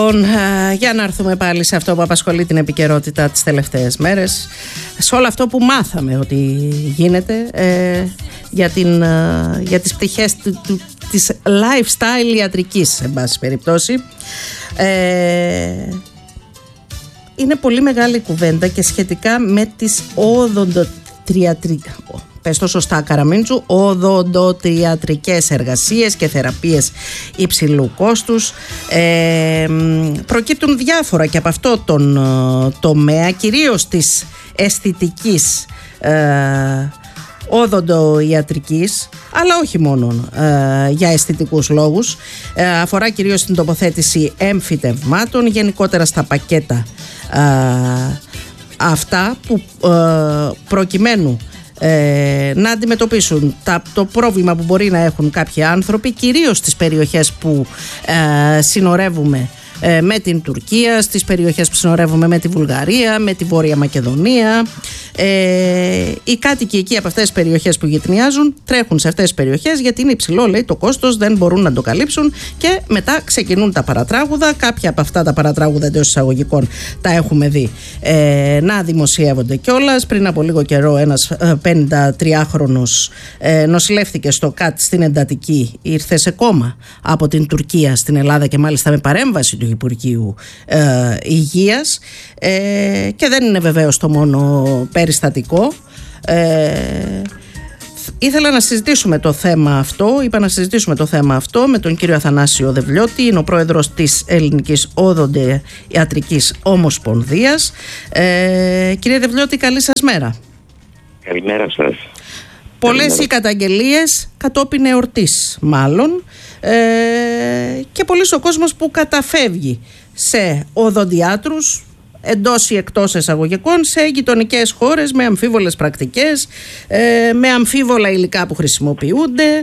Λοιπόν, για να έρθουμε πάλι σε αυτό που απασχολεί την επικαιρότητα τις τελευταίες μέρες, σε όλο αυτό που μάθαμε ότι γίνεται για τις πτυχές της lifestyle ιατρικής, σε πάση περιπτώσει. Είναι πολύ μεγάλη κουβέντα και σχετικά με τις οδοντοτριατρικές εργασίες και θεραπείες υψηλού κόστους. Προκύπτουν διάφορα και από αυτό τον τομέα, κυρίως της αισθητικής οδοντοιατρικής, αλλά όχι μόνο για αισθητικούς λόγους. Αφορά κυρίως την τοποθέτηση εμφυτευμάτων, γενικότερα στα πακέτα αυτά που προκειμένου να αντιμετωπίσουν το πρόβλημα που μπορεί να έχουν κάποιοι άνθρωποι, κυρίως στις περιοχές που συνορεύουμε με την Τουρκία, στις περιοχές που συνορεύουμε με τη Βουλγαρία, με τη Βόρεια Μακεδονία. Οι κάτοικοι εκεί από αυτές τις περιοχές που γειτονιάζουν τρέχουν σε αυτές τις περιοχές γιατί είναι υψηλό, λέει, το κόστος, δεν μπορούν να το καλύψουν και μετά ξεκινούν τα παρατράγουδα. Κάποια από αυτά τα παρατράγουδα εντός εισαγωγικών τα έχουμε δει να δημοσιεύονται κιόλας. Πριν από λίγο καιρό ένας 53χρονος νοσηλεύθηκε στο ΚΑΤ στην εντατική, ήρθε σε κόμμα από την Τουρκία στην Ελλάδα και μάλιστα με παρέμβαση του Υπουργείου Υγείας, και δεν είναι βεβαίως το μόνο περιστατικό. Ήθελα να συζητήσουμε το θέμα αυτό, είπα να συζητήσουμε το θέμα αυτό με τον κύριο Αθανάσιο Δευλιώτη, είναι ο πρόεδρος της Ελληνικής Οδοντοιατρικής Ομοσπονδίας. Κύριε Δευλιώτη, καλή σας μέρα. Καλημέρα σας. Πολλές οι καταγγελίες κατόπιν εορτής μάλλον, και πολλής ο κόσμος που καταφεύγει σε οδοντιάτρους εντός ή εκτός εισαγωγικών σε γειτονικές χώρες με αμφίβολες πρακτικές, με αμφίβολα υλικά που χρησιμοποιούνται,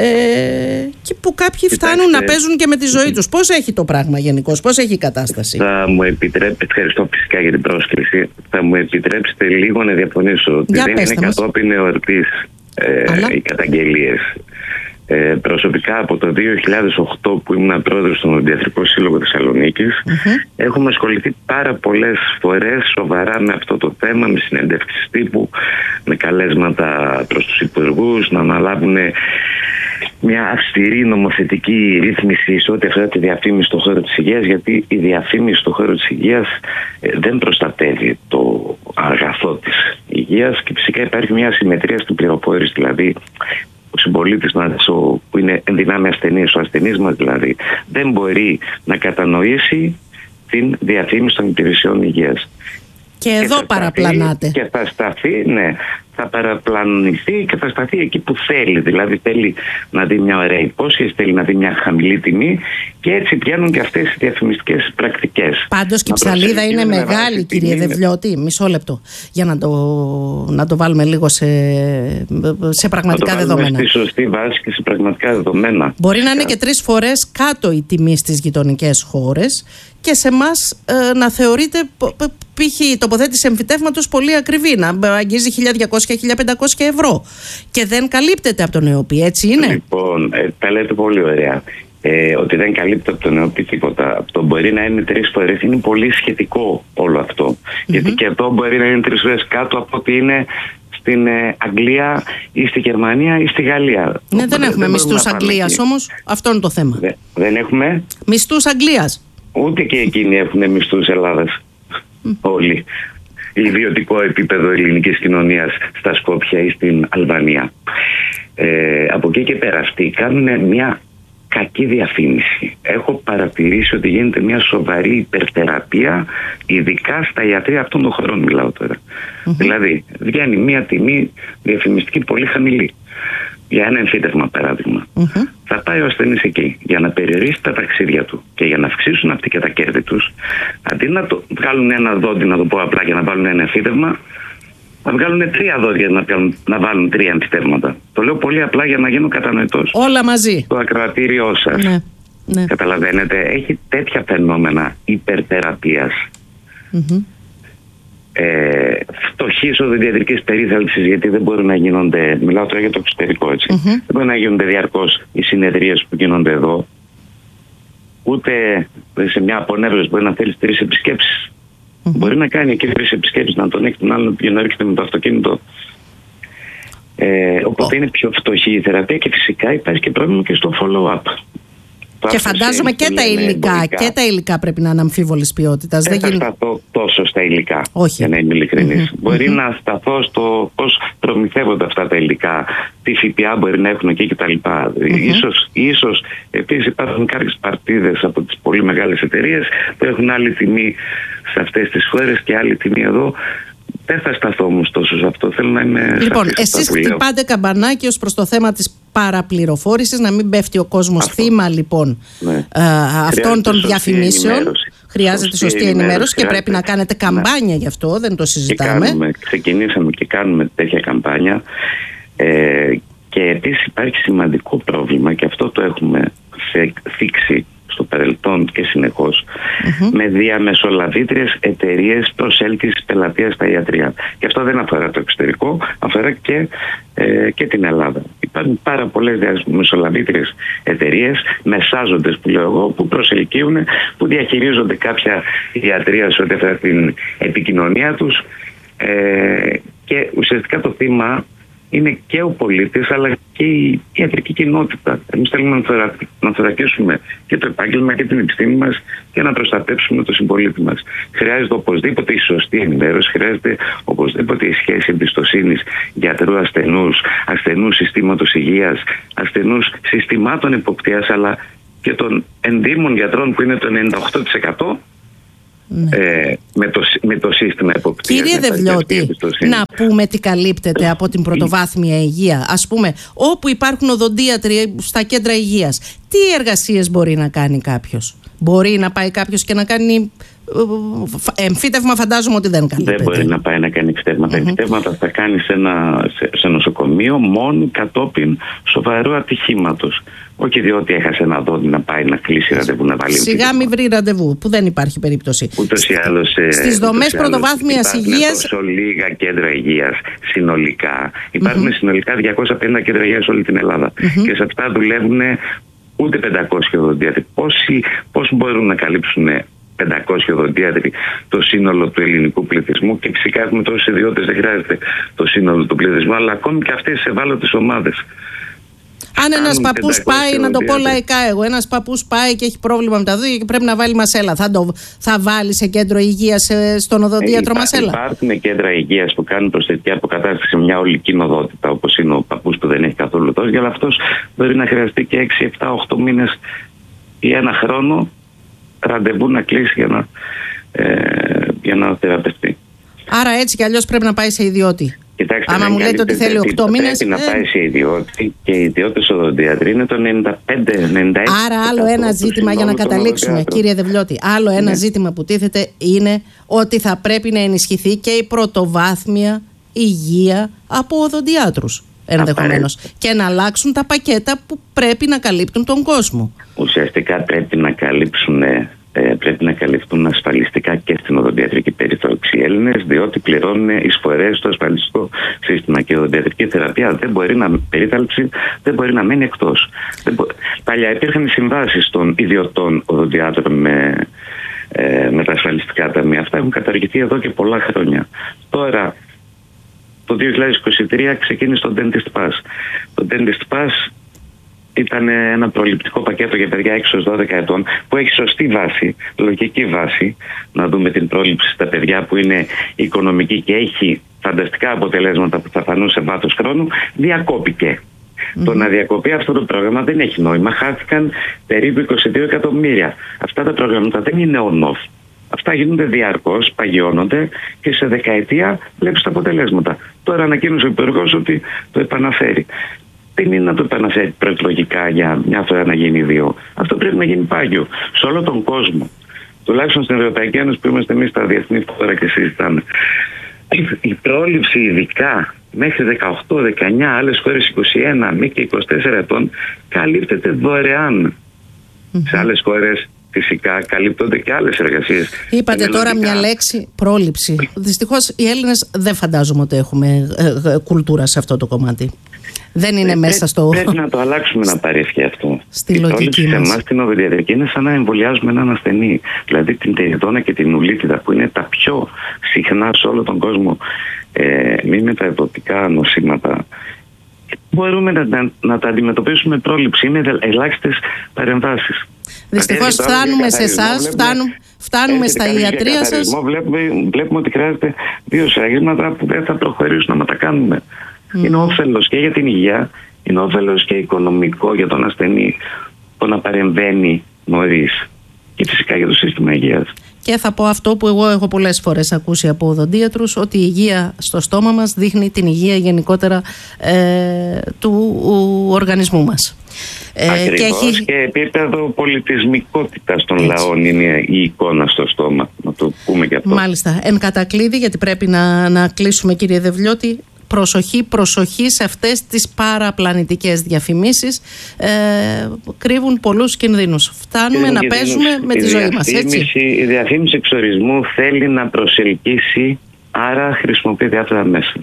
και που κάποιοι φτάνουν να παίζουν και με τη ζωή τους. Πώς έχει το πράγμα γενικώς, πώς έχει η κατάσταση? Θα μου επιτρέπετε, ευχαριστώ φυσικά για την πρόσκληση, θα μου επιτρέψετε λίγο να διαφωνήσω ότι δεν είναι κατόπιν εορτής οι καταγγελίες. Προσωπικά από το 2008 που ήμουν πρόεδρος στον Οδοντιατρικό Σύλλογο Θεσσαλονίκης, έχουμε ασχοληθεί πάρα πολλές φορές σοβαρά με αυτό το θέμα, με συνεντεύξεις τύπου, με καλέσματα προς τους υπουργούς να αναλάβουν μια αυστηρή νομοθετική ρύθμιση σε ό,τι αφορά τη διαφήμιση στον χώρο της υγείας, γιατί η διαφήμιση στον χώρο της υγείας δεν προστατεύει το αγαθό της υγείας και φυσικά υπάρχει μια ασυμμετρία στην πληροφόρηση, δηλαδή ο συμπολίτης που είναι ενδυνάμει ασθενής, ο ασθενής μας δηλαδή, δεν μπορεί να κατανοήσει την διαφήμιση των υπηρεσιών υγείας. Και εδώ παραπλανάτε. Και θα σταθεί, ναι, θα παραπλανηθεί και θα σταθεί εκεί που θέλει. Δηλαδή θέλει να δει μια ωραία υπόσχεση, θέλει να δει μια χαμηλή τιμή και έτσι πιάνουν και αυτές οι διαφημιστικές πρακτικές. Πάντως και η ψαλίδα είναι μεγάλη, κύριε Δευλιώτη. Μισό λεπτό, για να το βάλουμε λίγο σε πραγματικά δεδομένα. Στη σωστή βάση και σε πραγματικά δεδομένα. Μπορεί να είναι και 3 φορές κάτω η τιμή στις γειτονικές χώρες και σε εμάς να θεωρείται π.χ. η τοποθέτηση εμφυτεύματος πολύ ακριβή, να αγγίζει 1.200-1.500 ευρώ και δεν καλύπτεται από τον ΕΟΠΗ, έτσι είναι? Λοιπόν, τα λέτε πολύ ωραία. Ότι δεν καλύπτεται από τον ΕΟΠΗ τίποτα. Αυτό μπορεί να είναι 3 φορές, είναι πολύ σχετικό όλο αυτό. Γιατί και εδώ μπορεί να είναι 3 φορές κάτω από ότι είναι στην Αγγλία ή στη Γερμανία ή στη Γαλλία. Ναι, δεν έχουμε μισθούς Αγγλίας όμως, αυτό είναι το θέμα. Δεν έχουμε μισθούς Αγγλίας. Ούτε και εκείνοι έχουν μισθούς Ελλάδας. Όλοι. Ιδιωτικό επίπεδο ελληνικής κοινωνίας στα Σκόπια ή στην Αλβανία. Από εκεί και πέρα αυτοί κάνουν μια κακή διαφήμιση. Έχω παρατηρήσει ότι γίνεται μια σοβαρή υπερθεραπεία, ειδικά στα ιατρεία αυτών των χωρών μιλάω τώρα. Δηλαδή βγαίνει μια τιμή διαφημιστική πολύ χαμηλή για ένα εμφύτευμα παράδειγμα. Θα πάει ο ασθενής εκεί για να περιορίσει τα ταξίδια του και για να αυξήσουν αυτοί και τα κέρδη τους, αντί να το βγάλουν ένα δόντι, να το πω απλά, για να βάλουν ένα εμφύτευμα, να βγάλουν 3 δόντια να βάλουν 3 εμφυτεύματα. Το λέω πολύ απλά για να γίνω κατανοητός. Όλα μαζί. Το ακροατήριό σας. Ναι. Καταλαβαίνετε, έχει τέτοια φαινόμενα υπερθεραπείας. Φτωχής οδοντιατρικής περίθαλψης, γιατί δεν μπορεί να γίνονται, μιλάω τώρα για το εξωτερικό, έτσι. Δεν μπορεί να γίνονται διαρκώς οι συνεδρίες που γίνονται εδώ. ούτε σε μια απονέβρεση μπορεί να θέλει 3 επισκέψεις. Μπορεί να κάνει και 3 επισκέψεις, να τον έχει τον άλλον για να έρχεται με το αυτοκίνητο. Οπότε είναι πιο φτωχή η θεραπεία και φυσικά υπάρχει και πρόβλημα και στο follow-up. Και φαντάζομαι και τα υλικά πρέπει να είναι αμφίβολης ποιότητας. Δεν θα σταθώ τόσο στα υλικά, όχι, για να είμαι ειλικρινής. Μπορεί να σταθώ στο πώς προμηθεύονται αυτά τα υλικά, τι ΦΠΑ μπορεί να έχουν εκεί κτλ. Ίσως επίσης υπάρχουν κάποιες παρτίδες από τις πολύ μεγάλες εταιρείες που έχουν άλλη τιμή σε αυτές τις χώρες και άλλη τιμή εδώ. Δεν θα σταθώ όμως τόσο σε αυτό. Θέλω να είμαι. Λοιπόν, εσείς χτυπάτε καμπανάκι ως προς το θέμα της παραπληροφόρησης, να μην πέφτει ο κόσμος θύμα λοιπόν αυτών των διαφημίσεων. Χρειάζεται σωστή ενημέρωση και πρέπει να κάνετε καμπάνια γι' αυτό, δεν το συζητάμε. Ξεκινήσαμε και κάνουμε τέτοια καμπάνια. Και επίσης υπάρχει σημαντικό πρόβλημα και αυτό το έχουμε θίξει στο παρελθόν και συνεχώς, με διαμεσολαβήτριες εταιρείες προσέλκυσης πελατείας στα ιατρεία. Και αυτό δεν αφορά το εξωτερικό, αφορά και την Ελλάδα. Υπάρχουν πάρα πολλές διαμεσολαβήτριες εταιρείες, μεσάζοντες που λέω εγώ, που προσελκύουν, που διαχειρίζονται κάποια ιατρεία σε ό,τι αφορά την επικοινωνία τους, και ουσιαστικά το θύμα είναι και ο πολίτης αλλά και η ιατρική κοινότητα. Εμείς θέλουμε να θωρακίσουμε και το επάγγελμα και την επιστήμη μας και να προστατεύσουμε τον συμπολίτη μας. Χρειάζεται οπωσδήποτε η σωστή ενημέρωση, χρειάζεται οπωσδήποτε η σχέση εμπιστοσύνης γιατρού ασθενούς συστήματος υγείας, ασθενούς συστημάτων εποπτείας, αλλά και των ενδύμων γιατρών που είναι το 98%. Με το σύστημα εποπτείας. Κύριε Δευλιώτη, να πούμε τι καλύπτεται από την πρωτοβάθμια υγεία. Ας πούμε, όπου υπάρχουν οδοντίατροι στα κέντρα υγείας, τι εργασίες μπορεί να κάνει κάποιος? Μπορεί να πάει κάποιος και να κάνει εμφύτευμα? Φαντάζομαι ότι δεν καλύπτεται. Δεν μπορεί να πάει να κάνει εμφυτεύματα. Εμφυτεύματα θα κάνει σε νοσοκομείο μόνο κατόπιν σοβαρού ατυχήματος. Όχι διότι έχασε ένα δόντι να πάει να κλείσει ραντεβού, να βάλει. Σιγά μην βρει ραντεβού, που δεν υπάρχει περίπτωση. Ούτως ή άλλως. Στις δομές πρωτοβάθμιας υγείας. Τόσο λίγα κέντρα υγείας συνολικά. Υπάρχουν συνολικά 250 κέντρα υγείας σε όλη την Ελλάδα. Και σε αυτά δουλεύουν ούτε 500 οδοντίατροι. Πώς μπορούν να καλύψουν 500 οδοντίατροι το σύνολο του ελληνικού πληθυσμού? Και φυσικά έχουμε τόσους ιδιώτες, δεν χρειάζεται το σύνολο του πληθυσμού, αλλά ακόμη και αυτές τις ευάλωτες ομάδες. Αν ένας παππούς πάει, να το πω λαϊκά εγώ, ένας παππούς πάει και έχει πρόβλημα με τα δόντια και πρέπει να βάλει μασέλα, θα βάλει σε κέντρο υγείας στον οδοντίατρο μασέλα? Υπάρχουν κέντρα υγείας που κάνουν προσθετική αποκατάσταση σε μια ολική νοδότητα, όπως είναι ο παππούς που δεν έχει καθόλου δόντια, αλλά αυτός μπορεί να χρειαστεί και 6, 7, 8 μήνες ή ένα χρόνο ραντεβού να κλείσει για να θεραπευτεί. Άρα έτσι κι αλλιώς πρέπει να πάει σε ιδιώτη. Κοιτάξτε, άμα μου λέτε ότι θέλει 8 μήνες. Πρέπει να πάει σε ιδιώτη, και οι ιδιώτες οδοντίατροι είναι το 95-96%. Άρα άλλο ένα ζήτημα για να καταλήξουμε, κύριε Δευλιώτη. Άλλο ένα ζήτημα που τίθεται είναι ότι θα πρέπει να ενισχυθεί και η πρωτοβάθμια υγεία από οδοντιάτρους ενδεχομένως, και να αλλάξουν τα πακέτα που πρέπει να καλύπτουν τον κόσμο. Ουσιαστικά πρέπει να καλυφθούν ασφαλιστικά και στην οδοντιατρική περίθαλψη οι Έλληνες, διότι πληρώνουν εισφορές στο ασφαλιστικό σύστημα και η οδοντιατρική θεραπεία περίθαλψη δεν μπορεί να μένει εκτός. Παλιά υπήρχαν συμβάσεις των ιδιωτών οδοντιάτρων με τα ασφαλιστικά ταμεία. Αυτά έχουν καταργηθεί εδώ και πολλά χρόνια. Τώρα, το 2023 ξεκίνησε το Dentist Pass. Το Dentist Pass ήταν ένα προληπτικό πακέτο για παιδιά 6 ως 12 ετών που έχει σωστή βάση, λογική βάση, να δούμε την πρόληψη στα παιδιά που είναι οικονομική και έχει φανταστικά αποτελέσματα που θα φανούν σε βάθος χρόνου. Διακόπηκε. Το να διακοπεί αυτό το πρόγραμμα δεν έχει νόημα. Χάθηκαν περίπου 22 εκατομμύρια. Αυτά τα προγράμματα δεν είναι on-off. Αυτά γίνονται διαρκώς, παγιώνονται και σε δεκαετία βλέπεις τα αποτελέσματα. Τώρα ανακοίνωσε ο υπουργός ότι το επαναφέρει. Δεν είναι να το επαναφέρει προεκλογικά για μια φορά να γίνει 2. Αυτό πρέπει να γίνει πάγιο σε όλο τον κόσμο. Τουλάχιστον στην Ευρωπαϊκή Ένωση που είμαστε εμείς στα διεθνή φόρα και συζητάμε. Η πρόληψη ειδικά μέχρι 18, 19, άλλες χώρες 21, μέχρι και 24 ετών καλύπτεται δωρεάν. Σε άλλες χώρες φυσικά καλύπτονται και άλλες εργασίες. Είπατε τώρα μια λέξη, πρόληψη. Δυστυχώς οι Έλληνες δεν φαντάζομαι ότι έχουμε κουλτούρα σε αυτό το κομμάτι. Δεν είναι μέσα στο. Πρέπει να το αλλάξουμε να πάρει ευχή αυτό. Στη λογική μας. Σε εμάς την οδοντιατρική είναι σαν να εμβολιάζουμε έναν ασθενή. Δηλαδή την τεριδόνα και την ουλίτιδα, που είναι τα πιο συχνά σε όλο τον κόσμο μη μεταδοτικά νοσήματα. Μπορούμε να τα αντιμετωπίσουμε με πρόληψη. Είναι ελάχιστες παρεμβάσεις. Δυστυχώς φτάνουμε σε εσάς, φτάνουμε στα ιατρία σας. Βλέπουμε ότι χρειάζεται 2 σφραγίσματα που δεν θα προχωρήσουν να τα κάνουμε. Είναι όφελος και για την υγεία, είναι όφελος και οικονομικό για τον ασθενή που να παρεμβαίνει νωρίς. Και φυσικά για το σύστημα υγείας. Και θα πω αυτό που εγώ έχω πολλές φορές ακούσει από οδοντίατρους, ότι η υγεία στο στόμα μας δείχνει την υγεία γενικότερα του οργανισμού μας. Ακριβώς, και επίπεδο πολιτισμικότητας των λαών είναι η εικόνα στο στόμα, να το πούμε και αυτό. Μάλιστα. Εν κατακλείδη, γιατί πρέπει να κλείσουμε, κύριε Δευλιώτη, προσοχή σε αυτές τις παραπλανητικές διαφημίσεις, κρύβουν πολλούς κινδύνους. Φτάνουμε να παίζουμε με τη ζωή μας, έτσι. Η διαφήμιση εξορισμού θέλει να προσελκύσει, άρα χρησιμοποιεί διάφορα μέσα.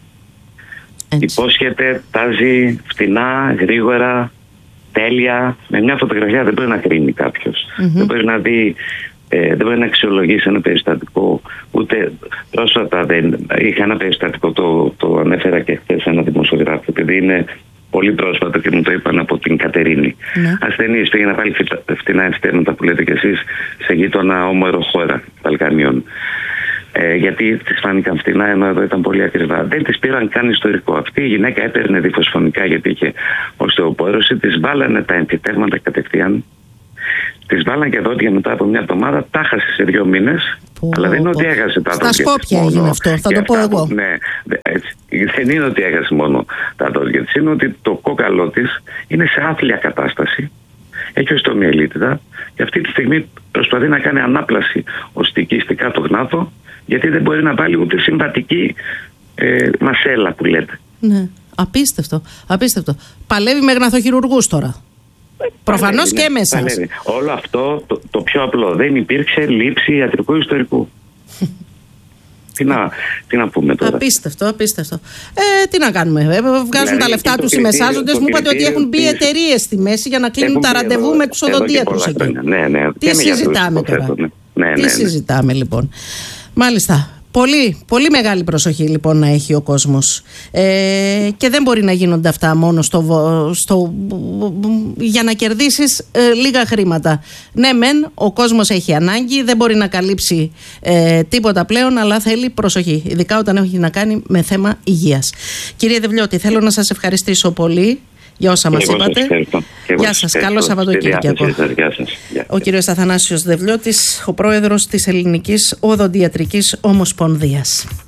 Έτσι. Υπόσχεται, τάζει φτηνά, γρήγορα, τέλεια. Με μια φωτογραφία δεν μπορεί να κρίνει κάποιος. Δεν μπορεί να δει, δεν μπορεί να αξιολογήσει ένα περιστατικό. Ούτε πρόσφατα είχα ένα περιστατικό, το ανέφερα και χθες ένα δημοσιογράφο, επειδή είναι πολύ πρόσφατο και μου το είπαν από την Κατερίνη. Ασθενής πήγε να βάλει φτηνά εμφυτεύματα, που λέτε κι εσείς, σε γείτονα όμορο χώρα Βαλκανίων. Γιατί τις φάνηκαν φτηνά, ενώ εδώ ήταν πολύ ακριβά. Δεν τις πήραν καν ιστορικό. Αυτή η γυναίκα έπαιρνε διφωσφωνικά γιατί είχε οστεοπόρωση, της βάλανε τα εμφυτεύματα κατευθείαν. Της βάλανε και δόντια μετά από μια εβδομάδα, τα χάσε σε 2 μήνες. Αλλά δεν είναι ότι έχασε τα δόντια. Στα Σκόπια έγινε αυτό, θα το πω εγώ. Ναι, έτσι. Δεν είναι ότι έχασε μόνο τα δόντια της, είναι ότι το κόκαλό της είναι σε άθλια κατάσταση. Έχει οστομιελίτιδα και αυτή τη στιγμή προσπαθεί να κάνει ανάπλαση οστική στη κάτω γνάθο, γιατί δεν μπορεί να βάλει ούτε συμβατική μασέλα που λέτε. Ναι, απίστευτο. Παλεύει με γναθοχειρουργούς τώρα. Προφανώς και μέσα. Όλο αυτό το πιο απλό. Δεν υπήρξε λήψη ιατρικού ιστορικού. Τι να πούμε τώρα. Απίστευτο. Τι να κάνουμε. Βγάζουν τα λεφτά τους οι μεσάζοντες. Μου είπατε ότι έχουν μπει εταιρείες στη μέση για να κλείνουν τα ραντεβού με τους οδοντίατρους εκεί. Τι συζητάμε τώρα. Τι συζητάμε λοιπόν. Μάλιστα. Πολύ μεγάλη προσοχή λοιπόν να έχει ο κόσμος, και δεν μπορεί να γίνονται αυτά μόνο για να κερδίσεις λίγα χρήματα. Ναι μεν, ο κόσμος έχει ανάγκη, δεν μπορεί να καλύψει τίποτα πλέον, αλλά θέλει προσοχή, ειδικά όταν έχει να κάνει με θέμα υγείας. Κύριε Δευλιώτη, θέλω να σας ευχαριστήσω πολύ για όσα μας είπατε. Γεια σας, καλό Σαββατοκύριακο. Ο κύριος Αθανάσιος Δευλιώτης, ο πρόεδρος της Ελληνικής Οδοντιατρικής Ομοσπονδίας.